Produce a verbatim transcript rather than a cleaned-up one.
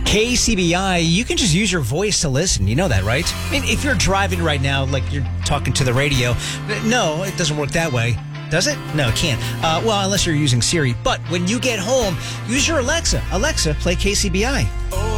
K C B I, you can just use your voice to listen. You know that, right? I mean, if you're driving right now, like you're talking to the radio, no, it doesn't work that way. Does it? No, it can't. Uh, well, unless you're using Siri. But when you get home, use your Alexa. Alexa, play K C B I.